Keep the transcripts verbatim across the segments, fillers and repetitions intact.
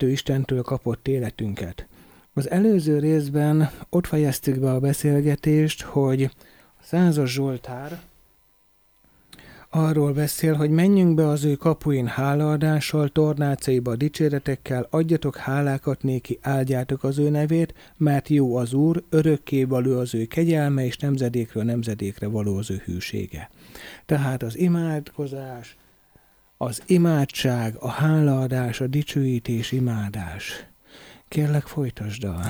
Teremtő Istentől kapott életünket. Az előző részben ott fejeztük be a beszélgetést, hogy a százas Zsoltár arról beszél, hogy menjünk be az ő kapuin hálaadással, tornácaiba dicséretekkel, adjatok hálákat néki, áldjátok az ő nevét, mert jó az Úr, örökké való az ő kegyelme, és nemzedékről nemzedékre való az ő hűsége. Tehát az imádkozás, az imádság, a hálaadás, a dicsőítés, imádás. Kérlek, folytasd el.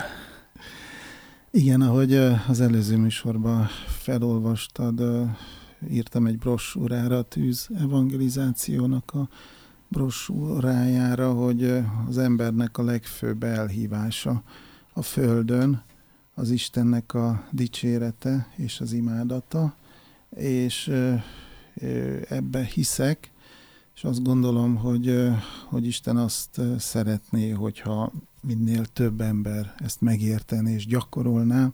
Igen, ahogy az előző műsorban felolvastad, írtam egy brossúrára, a tűz evangelizációnak a brossúrájára, hogy az embernek a legfőbb elhívása a földön az Istennek a dicsérete és az imádata, és ebbe hiszek, és azt gondolom, hogy, hogy Isten azt szeretné, hogyha minél több ember ezt megértené és gyakorolná.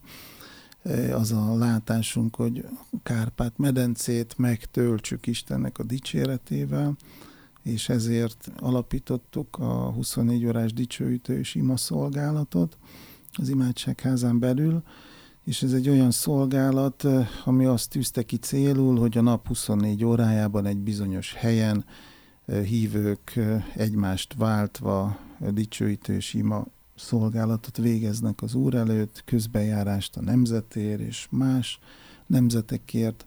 Az a látásunk, hogy Kárpát-medencét megtöltsük Istennek a dicséretével, és ezért alapítottuk a huszonnégy órás dicsőítő és ima szolgálatot az imádságházán belül, és ez egy olyan szolgálat, ami azt tűzte ki célul, hogy a nap huszonnégy órájában egy bizonyos helyen hívők egymást váltva dicsőítő és ima szolgálatot végeznek az Úr előtt, közbenjárást a nemzetért és más nemzetekért,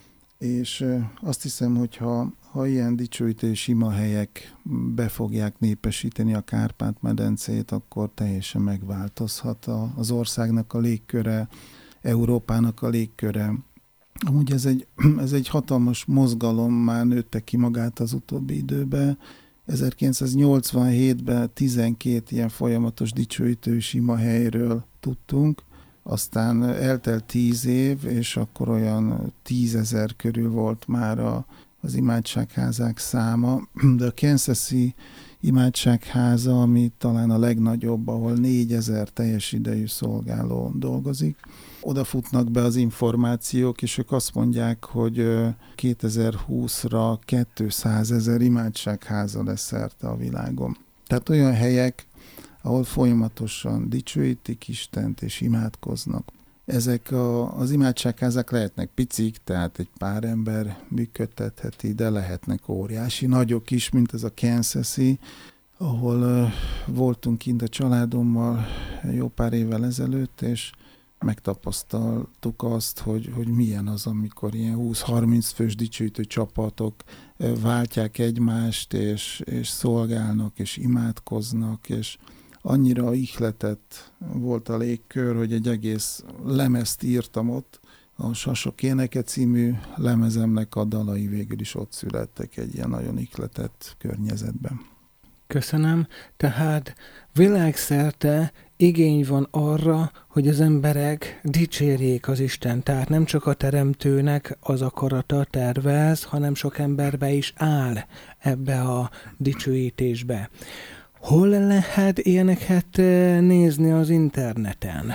és azt hiszem, hogy ha, ha ilyen dicsőítő és imahelyek be fogják népesíteni a Kárpát-medencét, akkor teljesen megváltozhat a, az országnak a légköre, Európának a légköre. Amúgy ez egy, ez egy hatalmas mozgalom, már nőtte ki magát az utóbbi időben. ezerkilencszáznyolcvanhétben tizenkét ilyen folyamatos dicsőítő és imahelyről tudtunk, aztán eltelt tíz év, és akkor olyan tízezer körül volt már a, az imádságházák száma, de a Kansas-i imádságháza, ami talán a legnagyobb, ahol négyezer teljes idejű szolgáló dolgozik. Oda futnak be az információk, és ők azt mondják, hogy kétezer-húszra kétszázezer imádságháza lesz szerte a világon. Tehát olyan helyek, ahol folyamatosan dicsőítik Istent és imádkoznak. Ezek a, az imádságházak lehetnek picik, tehát egy pár ember működtetheti, de lehetnek óriási, nagyok is, mint ez a Kansas-i, ahol uh, voltunk kint a családommal jó pár évvel ezelőtt, és megtapasztaltuk azt, hogy, hogy milyen az, amikor ilyen húsz-harminc fős dicsőítő csapatok váltják egymást, és, és szolgálnak, és imádkoznak, és annyira ihletett volt a légkör, hogy egy egész lemezt írtam ott. A Sasok éneke című lemezemnek a dalai végül is ott születtek egy ilyen nagyon ihletett környezetben. Köszönöm. Tehát világszerte igény van arra, hogy az emberek dicsérjék az Isten. Tehát nem csak a Teremtőnek az akarata tervez, hanem sok emberbe is áll ebbe a dicsőítésbe. Hol lehet ilyeneket nézni az interneten?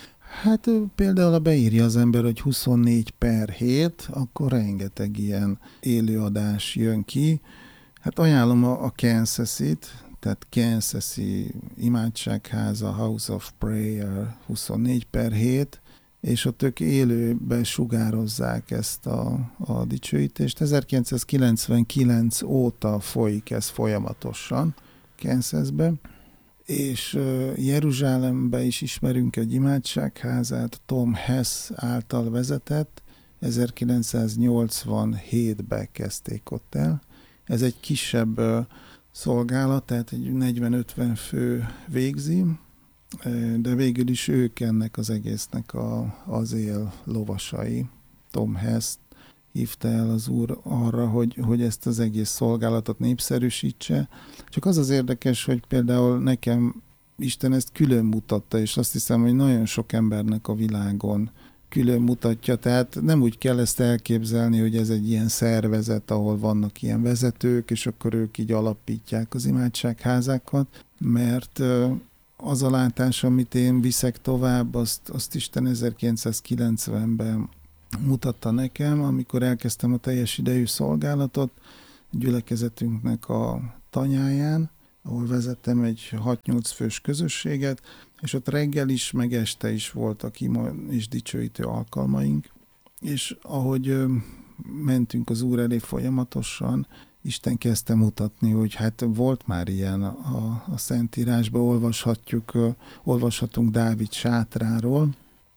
Hát például, ha beírja az ember, hogy huszonnégy per hét, akkor rengeteg ilyen élőadás jön ki. Hát ajánlom a, a Kansas-it, tehát Kansas-i imádságháza, House of Prayer huszonnégy per hét, és ott ők élőben sugározzák ezt a, a dicsőítést. ezerkilencszázkilencvenkilenc óta folyik ez folyamatosan Kansasben, és Jeruzsálemben is ismerünk egy imádságházát, Tom Hess által vezetett, ezerkilencszáznyolcvanhétben kezdték ott el. Ez egy kisebb szolgálat, tehát egy negyven-ötven fő végzi, de végül is ők ennek az egésznek a, az él lovasai. Tom Hess hívta el az Úr arra, hogy, hogy ezt az egész szolgálatot népszerűsítse. Csak az az érdekes, hogy például nekem Isten ezt külön mutatta, és azt hiszem, hogy nagyon sok embernek a világon külön mutatja, tehát nem úgy kell ezt elképzelni, hogy ez egy ilyen szervezet, ahol vannak ilyen vezetők, és akkor ők így alapítják az imádságházákat, mert az a látás, amit én viszek tovább, azt, azt Isten ezerkilencszázkilencvenben mutatta nekem, amikor elkezdtem a teljes idejű szolgálatot gyülekezetünknek a tanyáján, ahol vezettem egy hat-nyolc fős közösséget, és ott reggel is, meg este is voltak ima és dicsőítő alkalmaink, és ahogy mentünk az Úr elé folyamatosan, Isten kezdte mutatni, hogy hát volt már ilyen a, a Szentírásban, olvashatjuk, olvashatunk Dávid sátráról,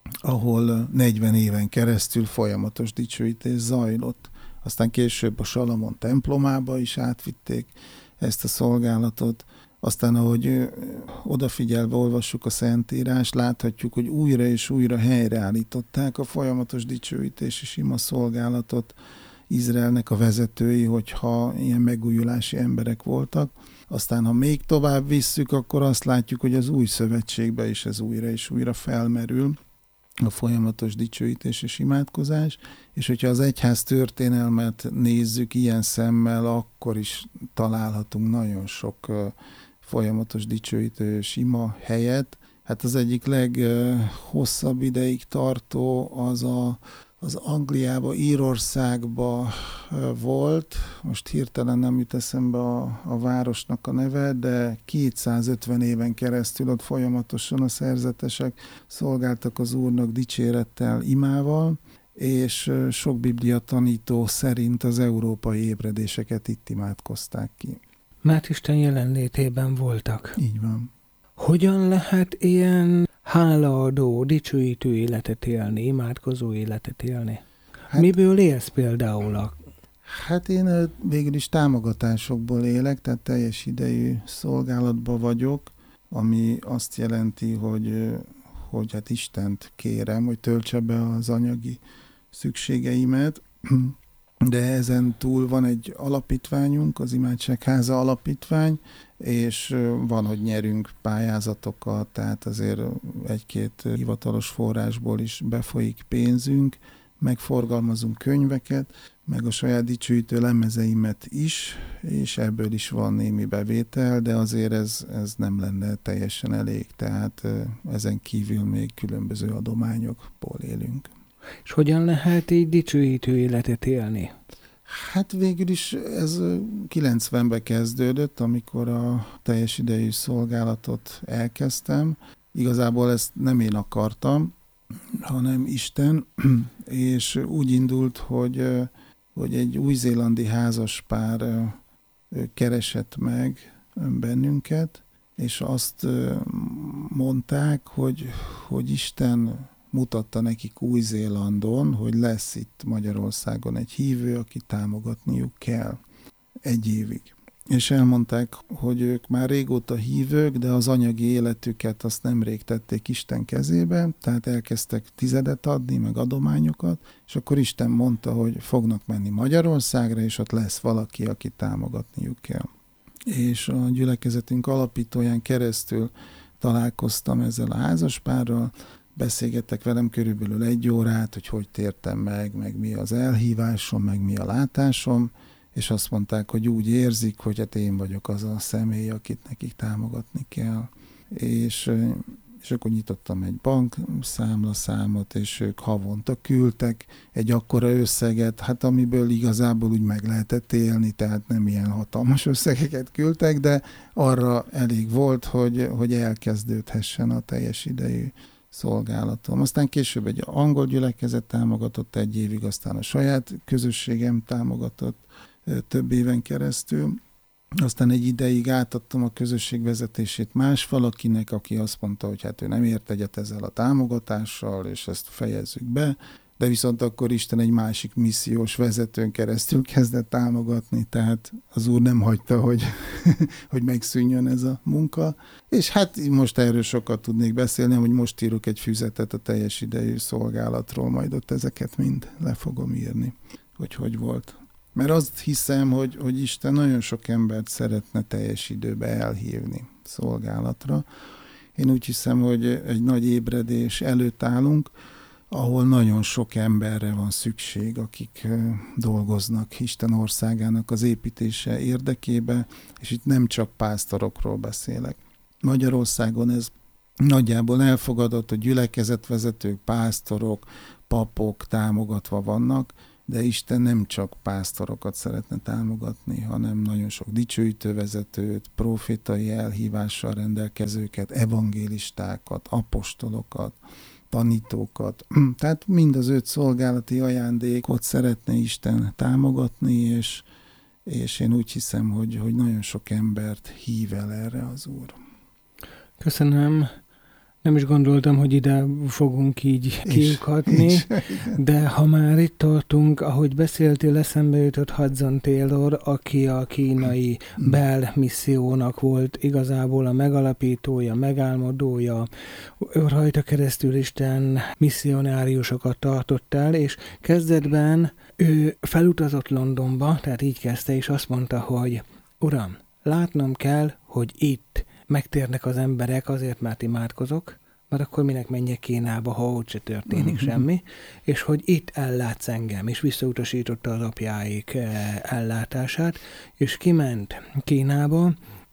ahol negyven éven keresztül folyamatos dicsőítés zajlott. Aztán később a Salamon templomába is átvitték ezt a szolgálatot. Aztán, ahogy odafigyelve olvassuk a Szentírást, láthatjuk, hogy újra és újra helyreállították a folyamatos dicsőítés és ima szolgálatot Izraelnek a vezetői, hogyha ilyen megújulási emberek voltak. Aztán, ha még tovább visszük, akkor azt látjuk, hogy az új szövetségben is ez újra és újra felmerül, a folyamatos dicsőítés és imádkozás, és hogyha az egyház történelmet nézzük ilyen szemmel, akkor is találhatunk nagyon sok folyamatos dicsőítő és ima helyet. Hát az egyik leghosszabb ideig tartó az a az Angliába, Írországba volt, most hirtelen nem jut eszembe a, a városnak a neve, de kétszázötven éven keresztül ott folyamatosan a szerzetesek szolgáltak az Úrnak dicsérettel, imával, és sok biblia tanító szerint az európai ébredéseket itt imádkozták ki. Mert Isten jelenlétében voltak. Így van. Hogyan lehet ilyen hálaadó, dicsőítő életet élni, imádkozó életet élni? Hát, miből élsz például? A... Hát én végül is támogatásokból élek, tehát teljes idejű szolgálatban vagyok, ami azt jelenti, hogy, hogy hát Istent kérem, hogy töltse be az anyagi szükségeimet, de ezen túl van egy alapítványunk, az Imádságháza Alapítvány, és van, hogy nyerünk pályázatokat, tehát azért egy-két hivatalos forrásból is befolyik pénzünk, megforgalmazunk könyveket, meg a saját dicsőítő lemezeimet is, és ebből is van némi bevétel, de azért ez, ez nem lenne teljesen elég, tehát ezen kívül még különböző adományokból élünk. És hogyan lehet így dicsőítő életet élni? Hát végül is ez kilencvenben kezdődött, amikor a teljes idejű szolgálatot elkezdtem. Igazából ezt nem én akartam, hanem Isten, és úgy indult, hogy, hogy egy új-zélandi házaspár keresett meg bennünket, és azt mondták, hogy, hogy Isten mutatta nekik Új-Zélandon, hogy lesz itt Magyarországon egy hívő, aki támogatniuk kell egy évig. És elmondták, hogy ők már régóta hívők, de az anyagi életüket azt nemrég tették Isten kezébe, tehát elkezdtek tizedet adni, meg adományokat, és akkor Isten mondta, hogy fognak menni Magyarországra, és ott lesz valaki, aki támogatniuk kell. És a gyülekezetünk alapítóján keresztül találkoztam ezzel a házaspárral, beszélgettek velem körülbelül egy órát, hogy hogy tértem meg, meg mi az elhívásom, meg mi a látásom, és azt mondták, hogy úgy érzik, hogy hát én vagyok az a személy, akit nekik támogatni kell. És, és akkor nyitottam egy bankszámlaszámot, és ők havonta küldtek egy akkora összeget, hát amiből igazából úgy meg lehetett élni, tehát nem ilyen hatalmas összegeket küldtek, de arra elég volt, hogy, hogy elkezdődhessen a teljes idejű szolgálatom. Aztán később egy angol gyülekezet támogatott egy évig, aztán a saját közösségem támogatott több éven keresztül. Aztán egy ideig átadtam a közösség vezetését más valakinek, aki azt mondta, hogy hát ő nem ért egyet ezzel a támogatással, és ezt fejezzük be, de viszont akkor Isten egy másik missziós vezetőn keresztül kezdett támogatni, tehát az Úr nem hagyta, hogy, hogy megszűnjön ez a munka. És hát most erről sokat tudnék beszélni, hogy most írok egy füzetet a teljes idejű szolgálatról, majd ott ezeket mind le fogom írni, hogy hogy volt. Mert azt hiszem, hogy, hogy Isten nagyon sok embert szeretne teljes időbe elhívni szolgálatra. Én úgy hiszem, hogy egy nagy ébredés előtt állunk, ahol nagyon sok emberre van szükség, akik dolgoznak Isten országának az építése érdekébe, és itt nem csak pásztorokról beszélek. Magyarországon ez nagyjából elfogadott, hogy gyülekezetvezetők, pásztorok, papok támogatva vannak, de Isten nem csak pásztorokat szeretne támogatni, hanem nagyon sok dicsőítővezetőt, profétai elhívással rendelkezőket, evangélistákat, apostolokat, tanítókat. Tehát mind az öt szolgálati ajándékot szeretne Isten támogatni, és, és én úgy hiszem, hogy, hogy nagyon sok embert hív el erre az Úr. Köszönöm. Nem is gondoltam, hogy ide fogunk így kiukadni, de ha már itt tartunk, ahogy beszéltél, eszembe jutott Hudson Taylor, aki a kínai Bell missziónak volt igazából a megalapítója, megálmodója. Rajta keresztül Isten misszionáriusokat tartott el, és kezdetben ő felutazott Londonba, tehát így kezdte, és azt mondta, hogy Uram, látnom kell, hogy itt megtérnek az emberek azért, mert imádkozok, mert akkor minek menjek Kínába, ha ott se történik semmi, és hogy itt ellátsz engem, és visszautasította az apjáik ellátását, és kiment Kínába,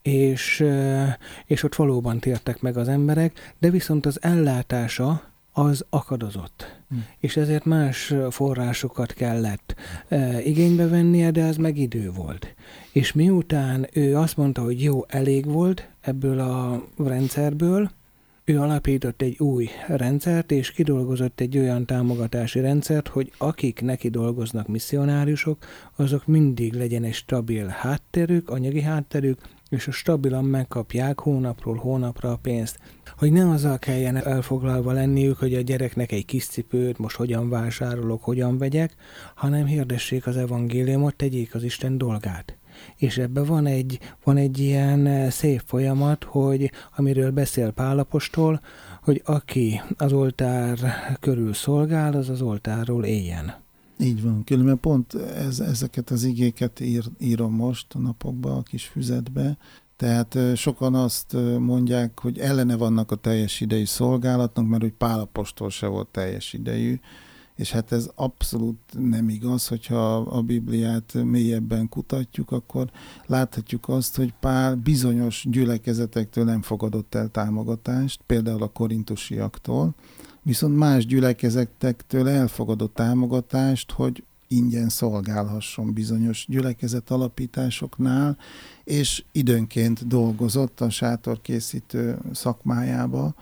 és, és ott valóban tértek meg az emberek, de viszont az ellátása az akadozott. Mm. És ezért más forrásokat kellett e, igénybe vennie, de az meg idő volt. És miután ő azt mondta, hogy jó, elég volt ebből a rendszerből, ő alapított egy új rendszert, és kidolgozott egy olyan támogatási rendszert, hogy akik neki dolgoznak misszionáriusok, azok mindig legyen egy stabil hátterük, anyagi hátterük, és a stabilan megkapják hónapról hónapra a pénzt. Hogy ne azzal kelljen elfoglalva lenniük, hogy a gyereknek egy kis cipőt most hogyan vásárolok, hogyan vegyek, hanem hirdessék az evangéliumot, tegyék az Isten dolgát. És ebben van egy, van egy ilyen szép folyamat, hogy amiről beszél Pál apostol, hogy aki az oltár körül szolgál, az az oltárról éljen. Így van, különben pont ez, ezeket az igéket ír, írom most a napokban a kis füzetbe. Tehát sokan azt mondják, hogy ellene vannak a teljes idejű szolgálatnak, mert hogy Pál apostol se volt teljes idejű, és hát ez abszolút nem igaz, hogyha a Bibliát mélyebben kutatjuk, akkor láthatjuk azt, hogy Pál bizonyos gyülekezetektől nem fogadott el támogatást, például a korintusiaktól, viszont más gyülekezetektől elfogadott támogatást, hogy ingyen szolgálhasson bizonyos gyülekezet alapításoknál, és időnként dolgozott a sátorkészítő szakmájába,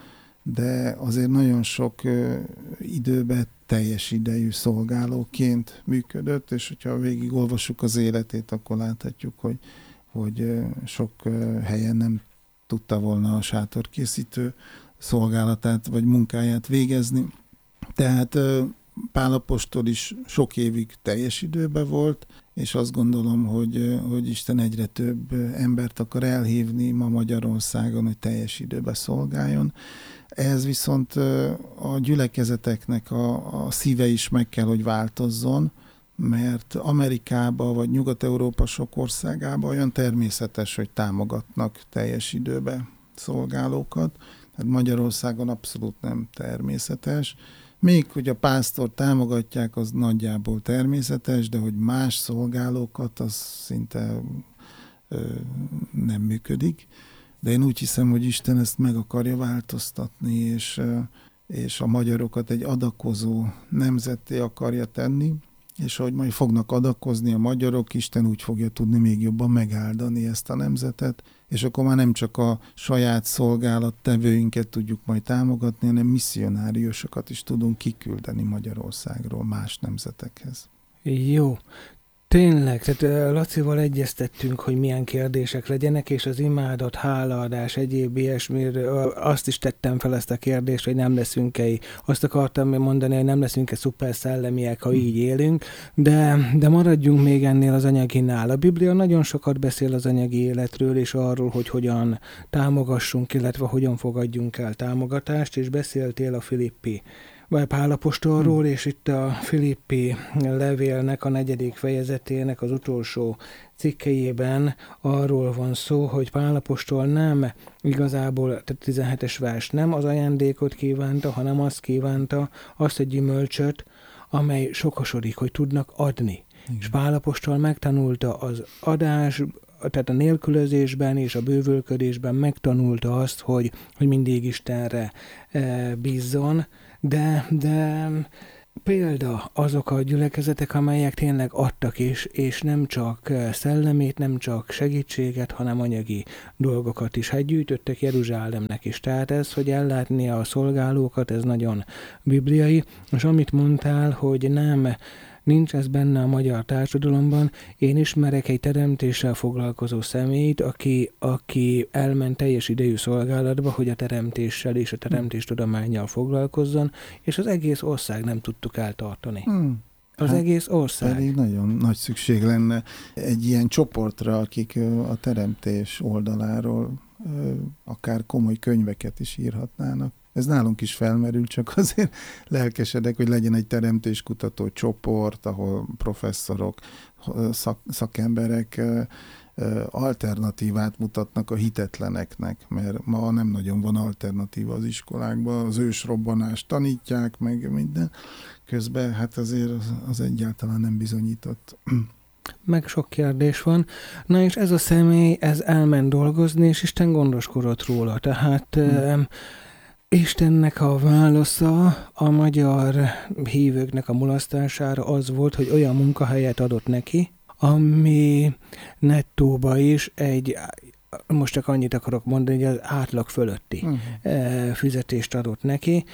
de azért nagyon sok időben teljes idejű szolgálóként működött, és hogyha végigolvassuk az életét, akkor láthatjuk, hogy, hogy sok helyen nem tudta volna a sátorkészítő szolgálatát vagy munkáját végezni. Tehát Pál apostol is sok évig teljes időben volt, és azt gondolom, hogy, hogy Isten egyre több embert akar elhívni ma Magyarországon, hogy teljes időben szolgáljon. Ehhez viszont a gyülekezeteknek a, a szíve is meg kell, hogy változzon, mert Amerikában vagy Nyugat-Európa sok országában olyan természetes, hogy támogatnak teljes időben szolgálókat. Tehát Magyarországon abszolút nem természetes. Még hogy a pásztor támogatják, az nagyjából természetes, de hogy más szolgálókat, az szinte ö, nem működik. De én úgy hiszem, hogy Isten ezt meg akarja változtatni, és, és a magyarokat egy adakozó nemzetté akarja tenni, és ahogy majd fognak adakozni a magyarok, Isten úgy fogja tudni még jobban megáldani ezt a nemzetet, és akkor már nem csak a saját szolgálattevőinket tudjuk majd támogatni, hanem misszionáriusokat is tudunk kiküldeni Magyarországról más nemzetekhez. Jó. Tényleg, tehát Lacival egyeztettünk, hogy milyen kérdések legyenek, és az imádat, hálaadás, egyéb ilyesmiről azt is tettem fel ezt a kérdést, hogy nem leszünk-e, azt akartam mondani, hogy nem leszünk-e szuper szellemiek, ha így élünk, de, de maradjunk még ennél az anyaginál. A Biblia nagyon sokat beszél az anyagi életről, és arról, hogy hogyan támogassunk, illetve hogyan fogadjunk el támogatást, és beszéltél a Filippi vagy Pál apostolról, hmm. és itt a Filippi levélnek a negyedik fejezetének az utolsó cikkeiben arról van szó, hogy Pál apostol nem igazából, tehát tizenhetes vers, nem az ajándékot kívánta, hanem azt kívánta, azt a gyümölcsöt, amely sokasodik, hogy tudnak adni. Hmm. És Pál apostol megtanulta az adás, tehát a nélkülözésben és a bővölködésben megtanulta azt, hogy, hogy mindig Istenre e, bízzon, De, de Példa azok a gyülekezetek, amelyek tényleg adtak is, és nem csak szellemét, nem csak segítséget, hanem anyagi dolgokat is. Hát gyűjtöttek Jeruzsálemnek is. Tehát ez, hogy ellátni a szolgálókat, ez nagyon bibliai. És amit mondtál, hogy nem, nincs ez benne a magyar társadalomban, én ismerek egy teremtéssel foglalkozó személyt, aki, aki elment teljes idejű szolgálatba, hogy a teremtéssel és a teremtéstudománnyal foglalkozzon, és az egész ország nem tudtuk eltartani. Hmm. Az hát egész ország. Pedig nagyon nagy szükség lenne egy ilyen csoportra, akik a teremtés oldaláról akár komoly könyveket is írhatnának. Ez nálunk is felmerül, csak azért lelkesedek, hogy legyen egy teremtéskutató csoport, ahol professzorok, szak, szakemberek alternatívát mutatnak a hitetleneknek, mert ma nem nagyon van alternatíva az iskolákban, az ősrobbanást tanítják, meg minden. Közben hát azért az, az egyáltalán nem bizonyított. Meg sok kérdés van. Na és ez a személy, ez elment dolgozni, és Isten gondoskodott róla. Tehát hmm. Istennek a válasza a magyar hívőknek a mulasztására az volt, hogy olyan munkahelyet adott neki, ami nettóba is egy, most csak annyit akarok mondani, hogy az átlag fölötti uh-huh. fizetést adott neki,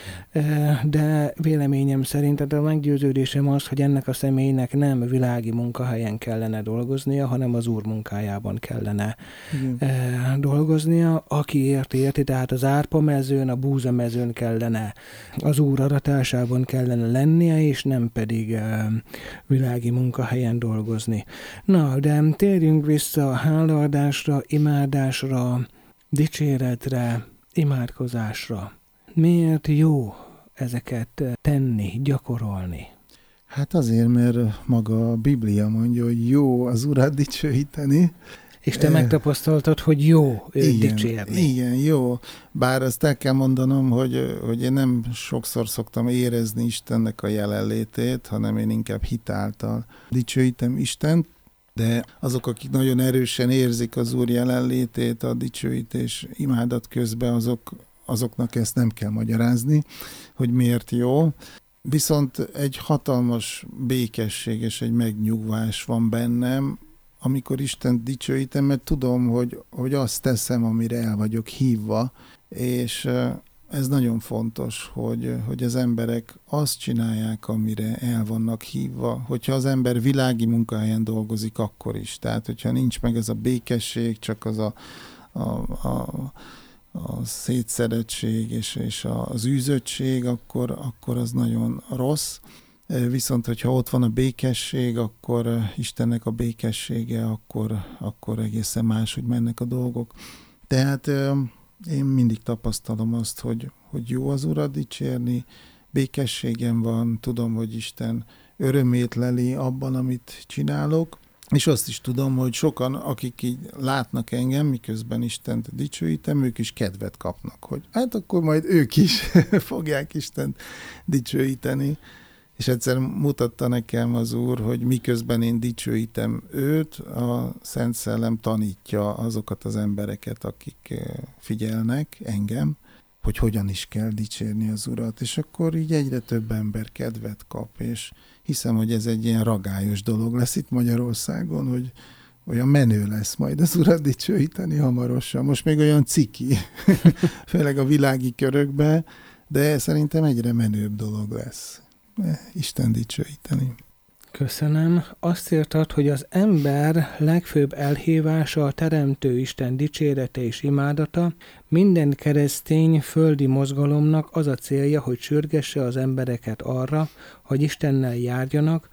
de véleményem szerint a meggyőződésem az, hogy ennek a személynek nem világi munkahelyen kellene dolgoznia, hanem az Úr munkájában kellene uh-huh. dolgoznia. Aki érti, érti, tehát az árpa mezőn, a búza mezőn kellene, az Úr aratásában kellene lennie, és nem pedig világi munkahelyen dolgozni. Na, de térjünk vissza a hálaadásra, imád Imádásra, dicséretre, imádkozásra. Miért jó ezeket tenni, gyakorolni? Hát azért, mert maga a Biblia mondja, hogy jó az Urat dicsőíteni. És te e... megtapasztaltad, hogy jó őt igen, dicsérni. Igen, jó. Bár azt el kell mondanom, hogy, hogy én nem sokszor szoktam érezni Istennek a jelenlétét, hanem én inkább hitáltal dicsőítem Istent. De azok, akik nagyon erősen érzik az Úr jelenlétét a dicsőítés imádat közben, azok, azoknak ezt nem kell magyarázni, hogy miért jó. Viszont egy hatalmas békesség és egy megnyugvás van bennem, amikor Istent dicsőítem, mert tudom, hogy, hogy azt teszem, amire el vagyok hívva, és ez nagyon fontos, hogy, hogy az emberek azt csinálják, amire el vannak hívva. Hogyha az ember világi munkahelyen dolgozik, akkor is. Tehát, hogyha nincs meg ez a békesség, csak az a, a, a, a szétszedettség és, és az űzöttség, akkor, akkor az nagyon rossz. Viszont, hogyha ott van a békesség, akkor Istennek a békessége, akkor, akkor egészen máshogy mennek a dolgok. Tehát én mindig tapasztalom azt, hogy, hogy jó az Urat dicsérni, békességem van, tudom, hogy Isten örömét leli abban, amit csinálok, és azt is tudom, hogy sokan, akik így látnak engem, miközben Istent dicsőítem, ők is kedvet kapnak, hogy hát akkor majd ők is fogják Istent dicsőíteni. És egyszer mutatta nekem az Úr, hogy miközben én dicsőítem őt, a Szent Szellem tanítja azokat az embereket, akik figyelnek engem, hogy hogyan is kell dicsérni az Urat. És akkor így egyre több ember kedvet kap, és hiszem, hogy ez egy ilyen ragályos dolog lesz itt Magyarországon, hogy olyan menő lesz majd az Urat dicsőíteni hamarosan. Most még olyan ciki, főleg a világi körökben, de szerintem egyre menőbb dolog lesz. Isten dicsőíteni. Köszönöm. Azt írtad, hogy az ember legfőbb elhívása a Teremtő Isten dicsérete és imádata. Minden keresztény földi mozgalomnak az a célja, hogy sürgesse az embereket arra, hogy Istennel járjanak,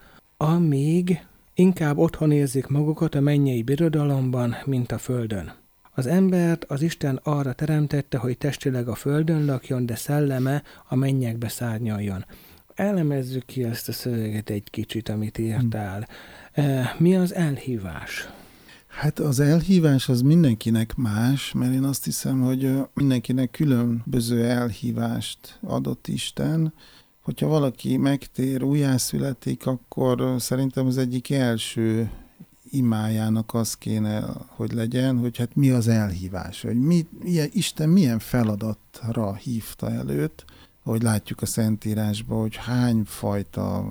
amíg inkább otthon érzik magukat a mennyei birodalomban, mint a földön. Az embert az Isten arra teremtette, hogy testileg a földön lakjon, de szelleme a mennyekbe szárnyaljon. Elemezzük ki ezt a szöveget egy kicsit, amit írtál. Mi az elhívás? Hát az elhívás az mindenkinek más, mert én azt hiszem, hogy mindenkinek különböző elhívást adott Isten. Hogyha valaki megtér, újjászületik, akkor szerintem az egyik első imájának az kéne, hogy legyen, hogy hát mi az elhívás, hogy mi, Isten milyen feladatra hívta el őt, hogy látjuk a Szentírásban, hogy hányfajta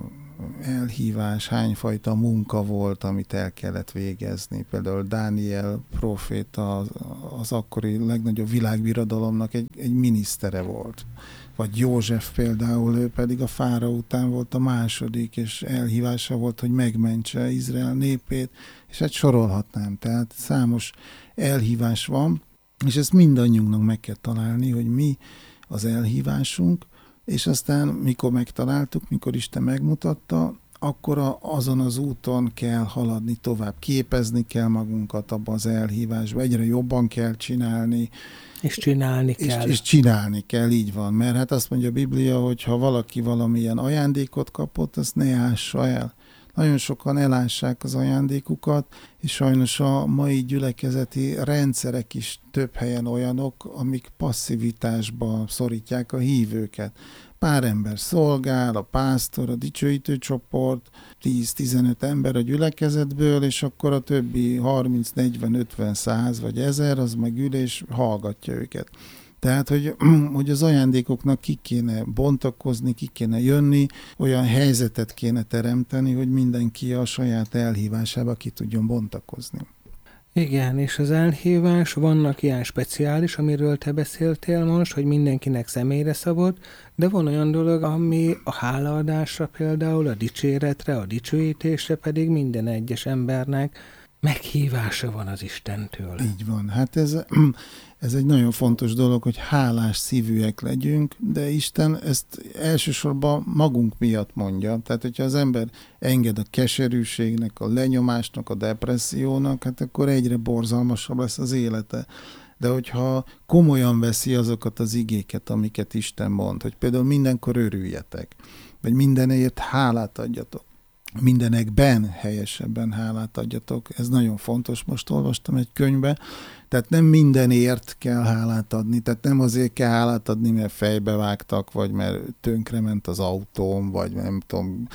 elhívás, hányfajta munka volt, amit el kellett végezni. Például Dániel próféta az, az akkori legnagyobb világbirodalomnak egy, egy minisztere volt. Vagy József például, ő pedig a fáraó után volt a második, és elhívása volt, hogy megmentse Izrael népét, és hát sorolhatnám. Tehát számos elhívás van, és ezt mindannyiunknak meg kell találni, hogy mi az elhívásunk, és aztán, mikor megtaláltuk, mikor Isten megmutatta, akkor a, azon az úton kell haladni tovább, képezni kell magunkat abba az elhívásba, egyre jobban kell csinálni. És csinálni kell. És, és csinálni kell, így van. Mert hát azt mondja a Biblia, hogy ha valaki valamilyen ajándékot kapott, azt ne ássa el. Nagyon sokan elássák az ajándékukat, és sajnos a mai gyülekezeti rendszerek is több helyen olyanok, amik passzivitásba szorítják a hívőket. Pár ember szolgál, a pásztor, a dicsőítő csoport, tíz-tizenöt ember a gyülekezetből, és akkor a többi harminc, negyven, ötven, száz vagy ezer, az meg ül és hallgatja őket. Tehát, hogy, hogy az ajándékoknak ki kéne bontakozni, ki kéne jönni, olyan helyzetet kéne teremteni, hogy mindenki a saját elhívásába ki tudjon bontakozni. Igen, és az elhívás, vannak ilyen speciális, amiről te beszéltél most, hogy mindenkinek személyre szabott, de van olyan dolog, ami a hálaadásra például, a dicséretre, a dicsőítésre pedig minden egyes embernek meghívása van az Istentől. Így van. Hát ez, ez egy nagyon fontos dolog, hogy hálás szívűek legyünk, de Isten ezt elsősorban magunk miatt mondja. Tehát, hogyha az ember enged a keserűségnek, a lenyomásnak, a depressziónak, hát akkor egyre borzalmasabb lesz az élete. De hogyha komolyan veszi azokat az igéket, amiket Isten mond, hogy például mindenkor örüljetek, vagy mindenért hálát adjatok, mindenekben helyesebben hálát adjatok. Ez nagyon fontos. Most olvastam egy könyvbe, tehát nem mindenért kell hálát adni, tehát nem azért kell hálát adni, mert fejbe vágtak, vagy mert tönkrement az autóm, vagy nem tudom,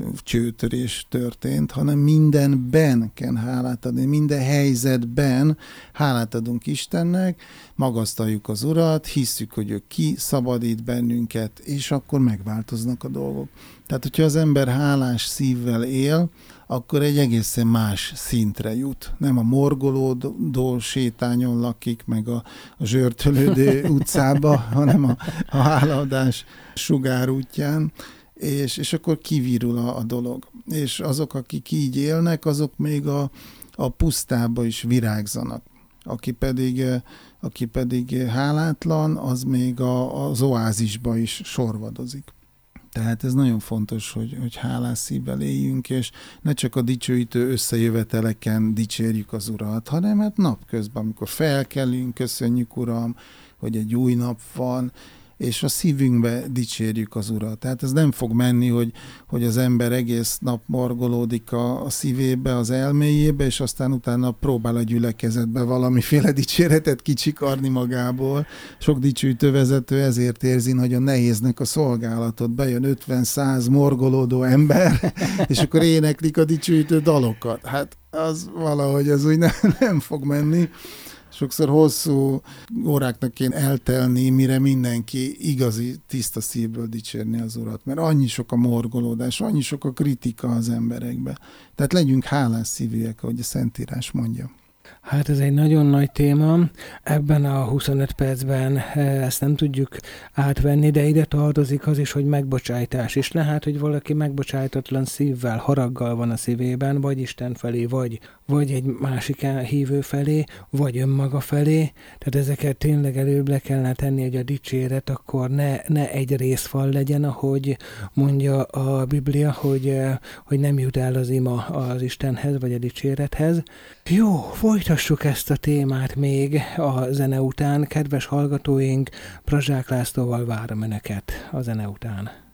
csőtörés történt, hanem mindenben kell hálát adni, minden helyzetben hálát adunk Istennek, magasztaljuk az Urat, hisszük, hogy ő kiszabadít bennünket, és akkor megváltoznak a dolgok. Tehát, hogyha az ember hálás szívvel él, akkor egy egészen más szintre jut. Nem a morgolódó sétányon lakik, meg a, a zsörtölődő utcába, hanem a, a hálaadás sugárútján, és, és akkor kivirul a, a dolog. És azok, akik így élnek, azok még a, a pusztába is virágzanak. Aki pedig, aki pedig hálátlan, az még a, az oázisba is sorvadozik. Tehát ez nagyon fontos, hogy, hogy hálás szívvel éljünk, és ne csak a dicsőítő összejöveteleken dicsérjük az Urat, hanem hát napközben, amikor felkelünk, köszönjük Uram, hogy egy új nap van, és a szívünkbe dicsérjük az Urat. Tehát ez nem fog menni, hogy, hogy az ember egész nap morgolódik a, a szívébe, az elméjébe, és aztán utána próbál a gyülekezetbe valamiféle dicséretet kicsikarni magából. Sok dicsőítő vezető ezért érzi nagyon nehéznek a szolgálatot. Bejön ötven-száz morgolódó ember, és akkor éneklik a dicsőítő dalokat. Hát az valahogy az úgy nem, nem fog menni. Sokszor hosszú óráknak kéne eltelni, mire mindenki igazi, tiszta szívből dicsérni az Urat. Mert annyi sok a morgolódás, annyi sok a kritika az emberekbe. Tehát legyünk hálás szívűek, ahogy a Szentírás mondja. Hát ez egy nagyon nagy téma. Ebben a huszonöt percben ezt nem tudjuk átvenni, de ide tartozik az is, hogy megbocsájtás is lehet, hogy valaki megbocsájtatlan szívvel, haraggal van a szívében, vagy Isten felé, vagy, vagy egy másik hívő felé, vagy önmaga felé. Tehát ezeket tényleg előbb le kellene tenni, hogy a dicséret akkor ne, ne egy részfal legyen, ahogy mondja a Biblia, hogy, hogy nem jut el az ima az Istenhez, vagy a dicsérethez. Jó, folytassuk ezt a témát még a zene után. Kedves hallgatóink, Prazsák Lászlóval várom önöket a zene után.